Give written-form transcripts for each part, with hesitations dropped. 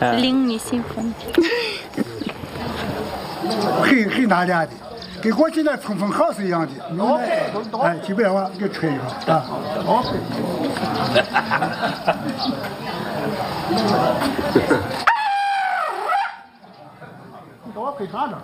令你兴奋。 很难练的，跟过去那冲锋号是一样的。哎，基本上给吹一个啊。你给我配上着。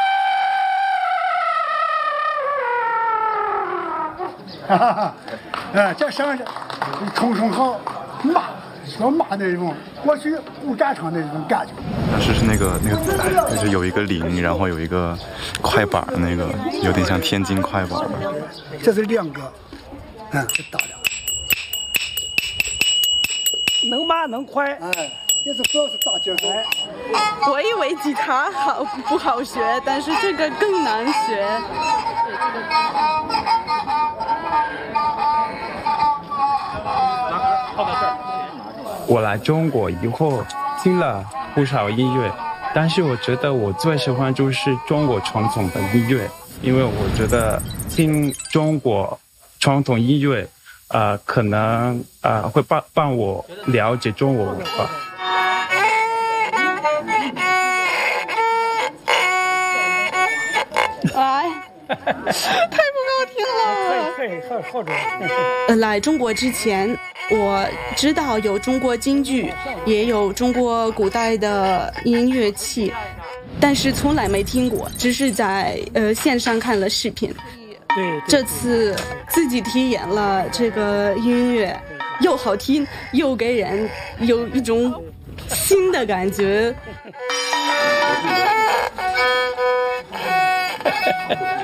哈哈，哎，这上去冲锋号马，小马那种，过去古战场那种感觉。 当时是那个，就是有一个铃，然后有一个快板，那个有点像天津快板。 这是两个，这打的。 能慢能快， 哎，也是主要是打节奏。 我以为吉他不好学，但是这个更难学。 我来中国以后听了不少音乐，但是我觉得我最喜欢就是中国传统的音乐，因为我觉得听中国传统音乐，可能会帮我了解中国文化。 哎，太不好听了。 可以，好着。 来中国之前，我知道有中国京剧，也有中国古代的音乐器，但是从来没听过，只是在线上看了视频。 对， 这次自己体验了这个音乐，又好听，又给人有一种新的感觉。